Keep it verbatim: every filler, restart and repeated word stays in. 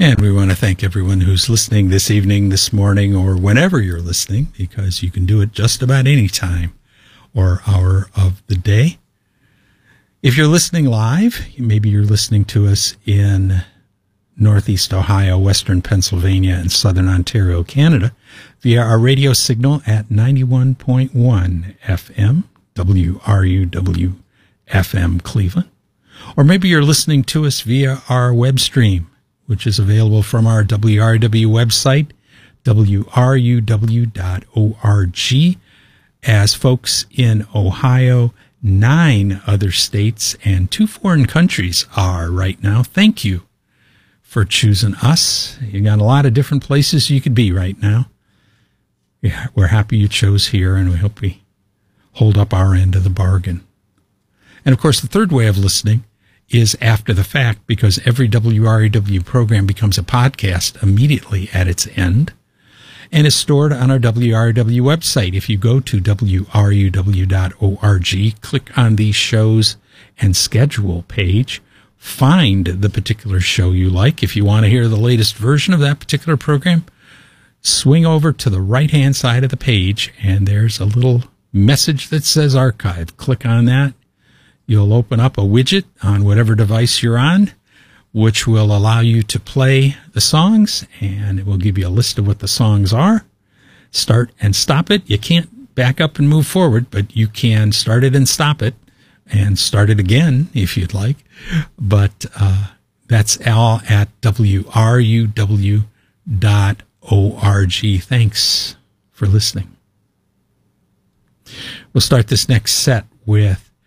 And we want to thank everyone who's listening this evening, this morning, or whenever you're listening, because you can do it just about any time or hour of the day. If you're listening live, maybe you're listening to us in Northeast Ohio, Western Pennsylvania, and Southern Ontario, Canada, via our radio signal at ninety-one point one F M, W R U W F M Cleveland. Or maybe you're listening to us via our web stream, which is available from our W R W website, W R U W dot org, as folks in Ohio, nine other states, and two foreign countries are right now. Thank you for choosing us. You got a lot of different places you could be right now. Yeah, we're happy you chose here, and we hope we hold up our end of the bargain. And, of course, the third way of listening is after the fact, because every W R U W program becomes a podcast immediately at its end and is stored on our W R U W website. If you go to W R U W dot org, click on the shows and schedule page, find the particular show you like. If you want to hear the latest version of that particular program, swing over to the right-hand side of the page, and there's a little message that says archive. Click on that. You'll open up a widget on whatever device you're on, which will allow you to play the songs, and it will give you a list of what the songs are. Start and stop it. You can't back up and move forward, but you can start it and stop it, and start it again if you'd like. But uh, that's all at W R U W dot org. Thanks for listening. We'll start this next set with